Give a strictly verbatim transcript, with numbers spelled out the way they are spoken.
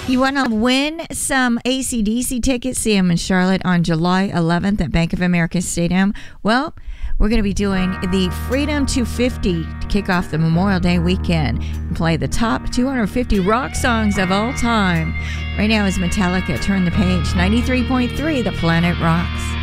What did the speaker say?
You want to win some A C D C tickets? See them in Charlotte on July eleventh at Bank of America Stadium. Well, we're going to be doing the Freedom two fifty to kick off the Memorial Day weekend and play the top two hundred fifty rock songs of all time. Right now is Metallica. Turn the page. ninety-three point three, The Planet Rocks.